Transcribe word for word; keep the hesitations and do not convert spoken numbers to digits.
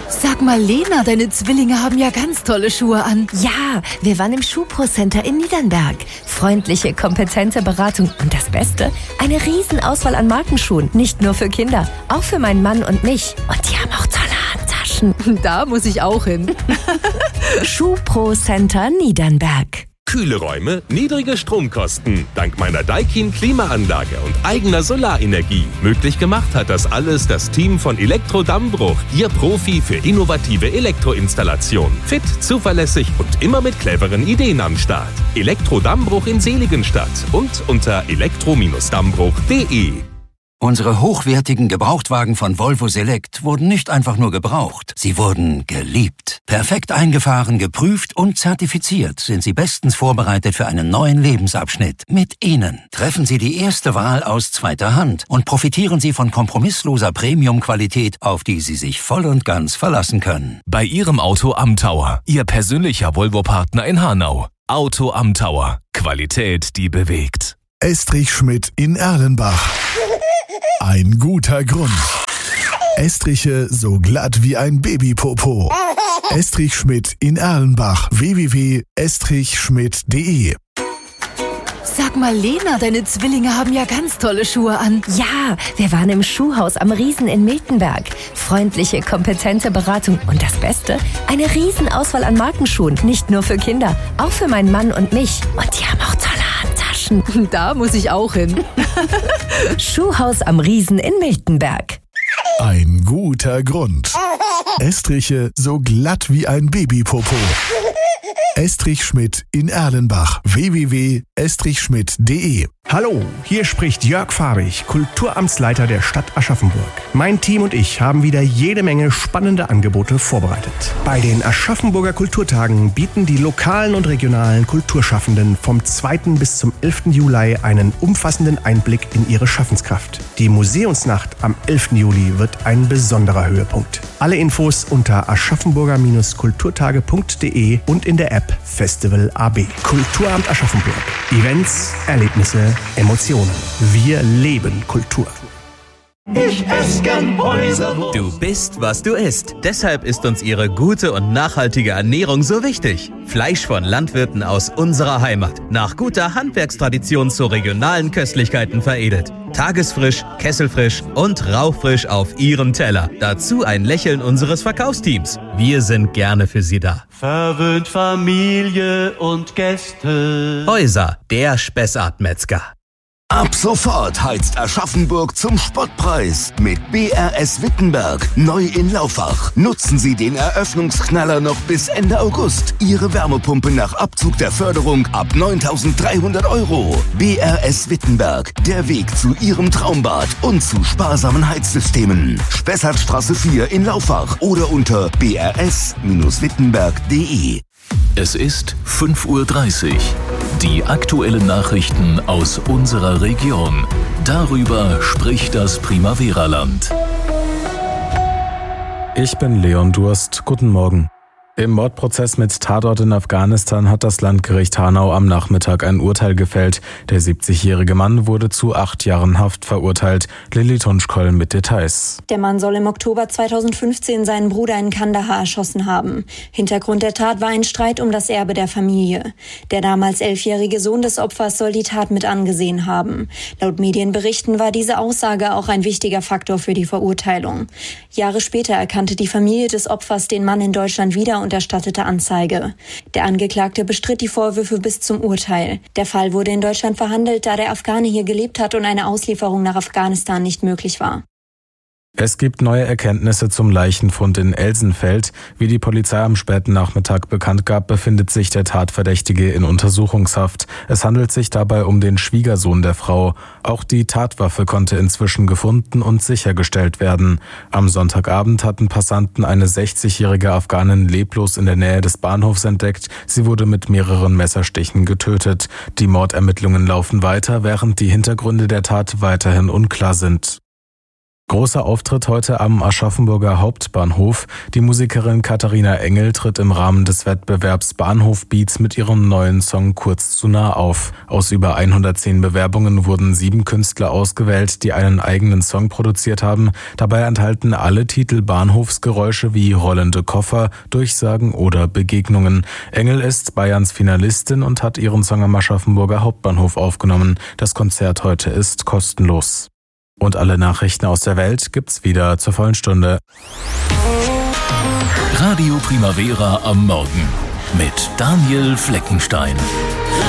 Sag mal, Lena, deine Zwillinge haben ja ganz tolle Schuhe an. Ja, wir waren im Schuhpro-Center in Niedernberg. Freundliche, kompetente Beratung und das Beste, eine Riesenauswahl an Markenschuhen. Nicht nur für Kinder, auch für meinen Mann und mich. Und die haben auch tolle Handtaschen. Da muss ich auch hin. Schuhpro-Center Niedernberg. Kühle Räume, niedrige Stromkosten. Dank meiner Daikin Klimaanlage und eigener Solarenergie. Möglich gemacht hat das alles das Team von Elektro Dammbruch, Ihr Profi für innovative Elektroinstallation. Fit, zuverlässig und immer mit cleveren Ideen am Start. Elektro Dammbruch in Seligenstadt und unter elektro Dammbruch punkt de. Unsere hochwertigen Gebrauchtwagen von Volvo Select wurden nicht einfach nur gebraucht, sie wurden geliebt. Perfekt eingefahren, geprüft und zertifiziert sind sie bestens vorbereitet für einen neuen Lebensabschnitt. Mit Ihnen treffen Sie die erste Wahl aus zweiter Hand und profitieren Sie von kompromissloser Premium-Qualität, auf die Sie sich voll und ganz verlassen können. Bei Ihrem Auto am Tower, Ihr persönlicher Volvo-Partner in Hanau. Auto am Tower. Qualität, die bewegt. Estrich Schmidt in Erlenbach. Ein guter Grund. Estriche so glatt wie ein Babypopo. Estrich Schmidt in Erlenbach. w w w punkt estrich schmidt punkt de. Sag mal, Lena, deine Zwillinge haben ja ganz tolle Schuhe an. Ja, wir waren im Schuhhaus am Riesen in Miltenberg. Freundliche, kompetente Beratung und das Beste, eine Riesenauswahl an Markenschuhen. Nicht nur für Kinder, auch für meinen Mann und mich. Und die haben auch tolle Handtaschen. Da muss ich auch hin. Schuhhaus am Riesen in Miltenberg. Ein guter Grund. Estriche so glatt wie ein Babypopo. Estrich Schmidt in Erlenbach. w w w punkt estrich schmidt punkt de. Hallo, hier spricht Jörg Fahrig, Kulturamtsleiter der Stadt Aschaffenburg. Mein Team und ich haben wieder jede Menge spannende Angebote vorbereitet. Bei den Aschaffenburger Kulturtagen bieten die lokalen und regionalen Kulturschaffenden vom zweiten bis zum elften Juli einen umfassenden Einblick in ihre Schaffenskraft. Die Museumsnacht am elften Juli wird ein besonderer Höhepunkt. Alle Infos unter aschaffenburger kulturtage punkt de und in der App Festival A B. Kulturamt Aschaffenburg. Events, Erlebnisse, Emotionen. Wir leben Kultur. Ich esse gern Häuserwurst. Du bist, was du isst. Deshalb ist uns ihre gute und nachhaltige Ernährung so wichtig. Fleisch von Landwirten aus unserer Heimat. Nach guter Handwerkstradition zu regionalen Köstlichkeiten veredelt. Tagesfrisch, kesselfrisch und rauchfrisch auf Ihrem Teller. Dazu ein Lächeln unseres Verkaufsteams. Wir sind gerne für Sie da. Verwöhnt Familie und Gäste. Häuser, der Spessart-Metzger. Ab sofort heizt Aschaffenburg zum Spottpreis mit B R S Wittenberg, neu in Laufach. Nutzen Sie den Eröffnungsknaller noch bis Ende August. Ihre Wärmepumpe nach Abzug der Förderung ab neuntausenddreihundert Euro. B R S Wittenberg, der Weg zu Ihrem Traumbad und zu sparsamen Heizsystemen. Spessartstraße vier in Laufach oder unter b r s wittenberg punkt de. Es ist fünf Uhr dreißig. Die aktuellen Nachrichten aus unserer Region. Darüber spricht das Primavera-Land. Ich bin Leon Durst. Guten Morgen. Im Mordprozess mit Tatort in Afghanistan hat das Landgericht Hanau am Nachmittag ein Urteil gefällt. Der siebzigjährige Mann wurde zu acht Jahren Haft verurteilt. Lilly Tunschkoll mit Details. Der Mann soll im Oktober zweitausendfünfzehn seinen Bruder in Kandahar erschossen haben. Hintergrund der Tat war ein Streit um das Erbe der Familie. Der damals elfjährige Sohn des Opfers soll die Tat mit angesehen haben. Laut Medienberichten war diese Aussage auch ein wichtiger Faktor für die Verurteilung. Jahre später erkannte die Familie des Opfers den Mann in Deutschland wieder und erstattete Anzeige. Der Angeklagte bestritt die Vorwürfe bis zum Urteil. Der Fall wurde in Deutschland verhandelt, da der Afghane hier gelebt hat und eine Auslieferung nach Afghanistan nicht möglich war. Es gibt neue Erkenntnisse zum Leichenfund in Elsenfeld. Wie die Polizei am späten Nachmittag bekannt gab, befindet sich der Tatverdächtige in Untersuchungshaft. Es handelt sich dabei um den Schwiegersohn der Frau. Auch die Tatwaffe konnte inzwischen gefunden und sichergestellt werden. Am Sonntagabend hatten Passanten eine sechzigjährige Afghanin leblos in der Nähe des Bahnhofs entdeckt. Sie wurde mit mehreren Messerstichen getötet. Die Mordermittlungen laufen weiter, während die Hintergründe der Tat weiterhin unklar sind. Großer Auftritt heute am Aschaffenburger Hauptbahnhof. Die Musikerin Katharina Engel tritt im Rahmen des Wettbewerbs Bahnhof Beats mit ihrem neuen Song Kurz zu nah auf. Aus über hundertzehn Bewerbungen wurden sieben Künstler ausgewählt, die einen eigenen Song produziert haben. Dabei enthalten alle Titel Bahnhofsgeräusche wie rollende Koffer, Durchsagen oder Begegnungen. Engel ist Bayerns Finalistin und hat ihren Song am Aschaffenburger Hauptbahnhof aufgenommen. Das Konzert heute ist kostenlos. Und alle Nachrichten aus der Welt gibt's wieder zur vollen Stunde. Radio Primavera am Morgen mit Daniel Fleckenstein.